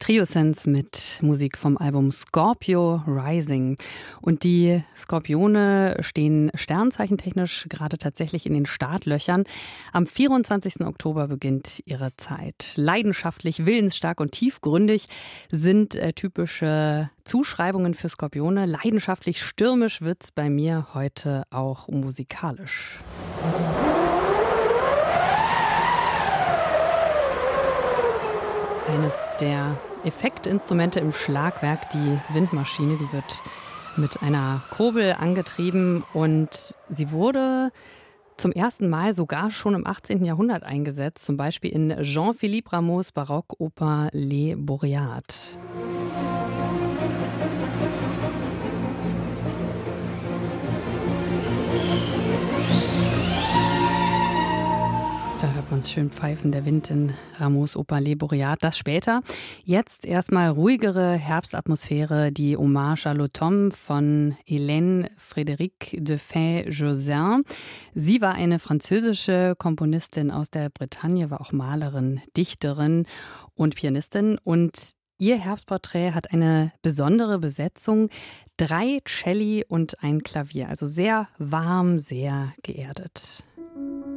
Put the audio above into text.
Triosense mit Musik vom Album Scorpio Rising. Und die Skorpione stehen sternzeichentechnisch gerade tatsächlich in den Startlöchern. Am 24. Oktober beginnt ihre Zeit. Leidenschaftlich, willensstark und tiefgründig sind typische Zuschreibungen für Skorpione. Leidenschaftlich stürmisch wird's bei mir heute auch musikalisch. Eines der Effektinstrumente im Schlagwerk, die Windmaschine, die wird mit einer Kurbel angetrieben und sie wurde zum ersten Mal sogar schon im 18. Jahrhundert eingesetzt, zum Beispiel in Jean-Philippe Rameaus Barockoper Les Boreads. Da hört man es schön pfeifen, der Wind in Rameaus Oper Les Boreads. Das später. Jetzt erstmal ruhigere Herbstatmosphäre, die Hommage à l'automne von Hélène Frédérique de Faye-Jausin. Sie war eine französische Komponistin aus der Bretagne, war auch Malerin, Dichterin und Pianistin. Und ihr Herbstporträt hat eine besondere Besetzung. 3 Celli und ein Klavier. Also sehr warm, sehr geerdet.